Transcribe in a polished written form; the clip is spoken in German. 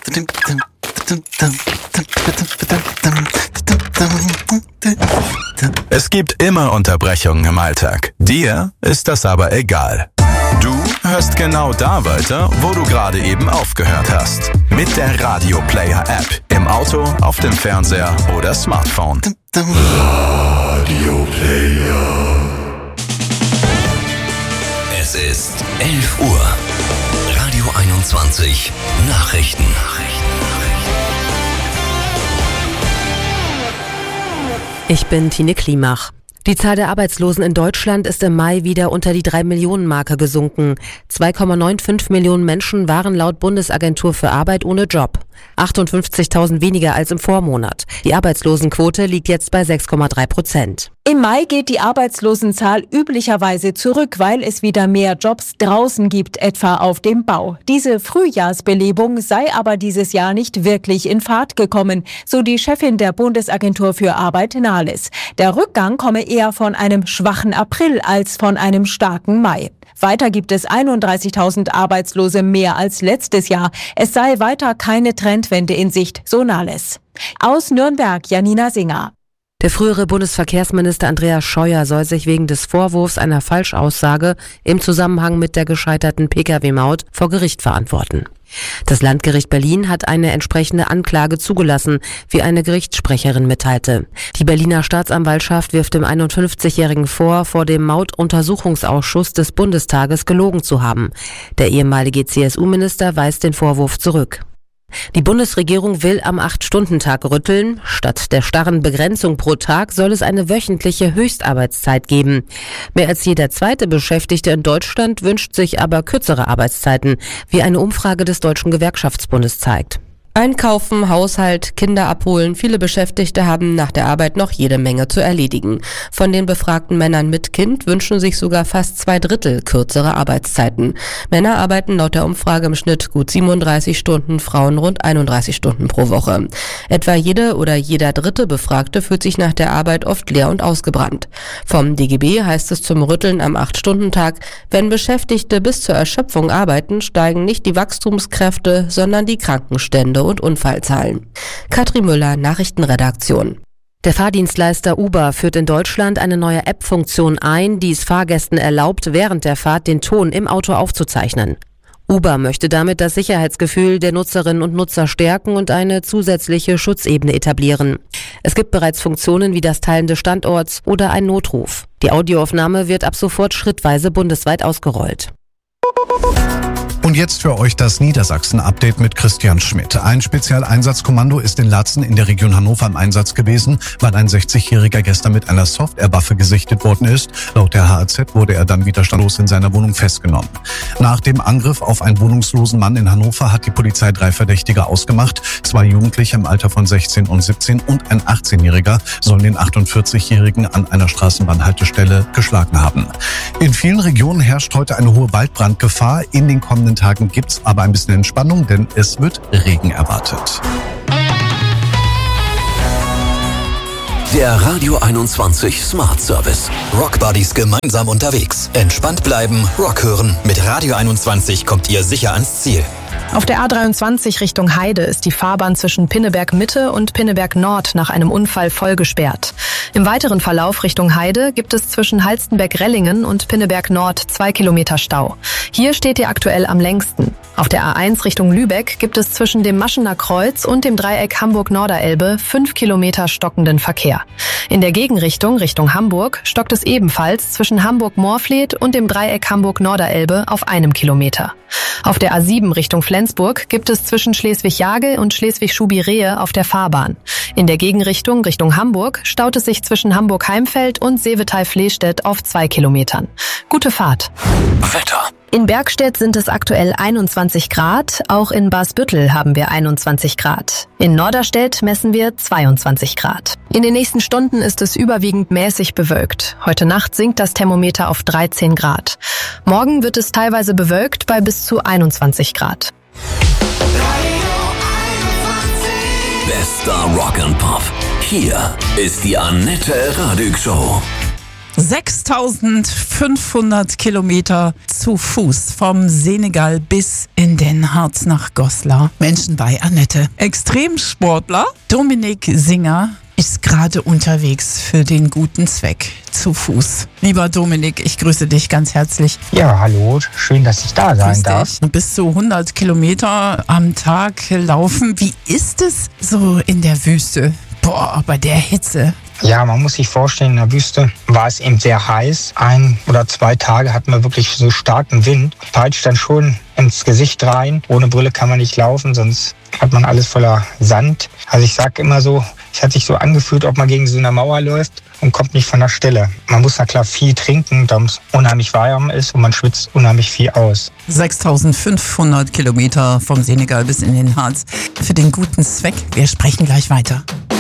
Es gibt immer Unterbrechungen im Alltag. Dir ist das aber egal. Du hörst genau da weiter, wo du gerade eben aufgehört hast. Mit der Radio Player App. Im Auto, auf dem Fernseher oder Smartphone. Radio Player. Es ist 11 Uhr. Radio 21 Nachrichten. Ich bin Tine Klimach. Die Zahl der Arbeitslosen in Deutschland ist im Mai wieder unter die 3-Millionen-Marke gesunken. 2,95 Millionen Menschen waren laut Bundesagentur für Arbeit ohne Job. 58.000 weniger als im Vormonat. Die Arbeitslosenquote liegt jetzt bei 6,3%. Im Mai geht die Arbeitslosenzahl üblicherweise zurück, weil es wieder mehr Jobs draußen gibt, etwa auf dem Bau. Diese Frühjahrsbelebung sei aber dieses Jahr nicht wirklich in Fahrt gekommen, so die Chefin der Bundesagentur für Arbeit Nahles. Der Rückgang komme eher von einem schwachen April als von einem starken Mai. Weiter gibt es 31.000 Arbeitslose mehr als letztes Jahr. Es sei weiter keine Trendwende in Sicht, so Nahles. Aus Nürnberg, Janina Singer. Der frühere Bundesverkehrsminister Andreas Scheuer soll sich wegen des Vorwurfs einer Falschaussage im Zusammenhang mit der gescheiterten Pkw-Maut vor Gericht verantworten. Das Landgericht Berlin hat eine entsprechende Anklage zugelassen, wie eine Gerichtssprecherin mitteilte. Die Berliner Staatsanwaltschaft wirft dem 51-Jährigen vor dem Mautuntersuchungsausschuss des Bundestages gelogen zu haben. Der ehemalige CSU-Minister weist den Vorwurf zurück. Die Bundesregierung will am 8-Stunden-Tag rütteln. Statt der starren Begrenzung pro Tag soll es eine wöchentliche Höchstarbeitszeit geben. Mehr als jeder zweite Beschäftigte in Deutschland wünscht sich aber kürzere Arbeitszeiten, wie eine Umfrage des Deutschen Gewerkschaftsbundes zeigt. Einkaufen, Haushalt, Kinder abholen. Viele Beschäftigte haben nach der Arbeit noch jede Menge zu erledigen. Von den befragten Männern mit Kind wünschen sich sogar fast 2/3 kürzere Arbeitszeiten. Männer arbeiten laut der Umfrage im Schnitt gut 37 Stunden, Frauen rund 31 Stunden pro Woche. Etwa jede oder jeder dritte Befragte fühlt sich nach der Arbeit oft leer und ausgebrannt. Vom DGB heißt es zum Rütteln am 8-Stunden-Tag, wenn Beschäftigte bis zur Erschöpfung arbeiten, steigen nicht die Wachstumskräfte, sondern die Krankenstände und Unfallzahlen. Katrin Müller, Nachrichtenredaktion. Der Fahrdienstleister Uber führt in Deutschland eine neue App-Funktion ein, die es Fahrgästen erlaubt, während der Fahrt den Ton im Auto aufzuzeichnen. Uber möchte damit das Sicherheitsgefühl der Nutzerinnen und Nutzer stärken und eine zusätzliche Schutzebene etablieren. Es gibt bereits Funktionen wie das Teilen des Standorts oder ein Notruf. Die Audioaufnahme wird ab sofort schrittweise bundesweit ausgerollt. Und jetzt für euch das Niedersachsen-Update mit Christian Schmidt. Ein Spezialeinsatzkommando ist in Laatzen in der Region Hannover im Einsatz gewesen, weil ein 60-Jähriger gestern mit einer Softwarewaffe gesichtet worden ist. Laut der HAZ wurde er dann widerstandslos in seiner Wohnung festgenommen. Nach dem Angriff auf einen wohnungslosen Mann in Hannover hat die Polizei 3 Verdächtige ausgemacht. 2 Jugendliche im Alter von 16 und 17 und ein 18-Jähriger sollen den 48-Jährigen an einer Straßenbahnhaltestelle geschlagen haben. In vielen Regionen herrscht heute eine hohe Waldbrandgefahr. In den kommenden Tagen gibt's aber ein bisschen Entspannung, denn es wird Regen erwartet. Der Radio 21 Smart Service. Rock Buddies gemeinsam unterwegs. Entspannt bleiben, Rock hören. Mit Radio 21 kommt ihr sicher ans Ziel. Auf der A23 Richtung Heide ist die Fahrbahn zwischen Pinneberg Mitte und Pinneberg Nord nach einem Unfall voll gesperrt. Im weiteren Verlauf Richtung Heide gibt es zwischen Halstenberg-Rellingen und Pinneberg Nord 2 Kilometer Stau. Hier steht ihr aktuell am längsten. Auf der A1 Richtung Lübeck gibt es zwischen dem Maschener Kreuz und dem Dreieck Hamburg-Norderelbe 5 Kilometer stockenden Verkehr. In der Gegenrichtung Richtung Hamburg stockt es ebenfalls zwischen Hamburg-Moorfleet und dem Dreieck Hamburg-Norderelbe auf 1 Kilometer. Auf der A7 Richtung Flensburg gibt es zwischen Schleswig-Jagel und Schleswig-Schubirehe auf der Fahrbahn. In der Gegenrichtung Richtung Hamburg staut es sich zwischen Hamburg-Heimfeld und Seevetal-Flehstedt auf 2 Kilometern. Gute Fahrt. Wetter. In Bergstedt sind es aktuell 21 Grad, auch in Basbüttel haben wir 21 Grad. In Norderstedt messen wir 22 Grad. In den nächsten Stunden ist es überwiegend mäßig bewölkt. Heute Nacht sinkt das Thermometer auf 13 Grad. Morgen wird es teilweise bewölkt bei bis zu 21 Grad. Bester Rock and Pop. Hier ist die Annette Radig Show. 6.500 Kilometer zu Fuß vom Senegal bis in den Harz nach Goslar. Menschen bei Annette. Extremsportler Dominik Singer ist gerade unterwegs für den guten Zweck zu Fuß. Lieber Dominik, ich grüße dich ganz herzlich. Ja, hallo, schön, dass ich da sein darf. Bis zu 100 Kilometer am Tag laufen. Wie ist es so in der Wüste? Boah, bei der Hitze. Ja, man muss sich vorstellen, in der Wüste war es eben sehr heiß. 1 oder 2 Tage hatten wir wirklich so starken Wind. Peitscht dann schon ins Gesicht rein. Ohne Brille kann man nicht laufen, sonst hat man alles voller Sand. Also ich sage immer so, es hat sich so angefühlt, ob man gegen so eine Mauer läuft und kommt nicht von der Stelle. Man muss na klar viel trinken, da es unheimlich warm ist und man schwitzt unheimlich viel aus. 6.500 Kilometer vom Senegal bis in den Harz für den guten Zweck. Wir sprechen gleich weiter.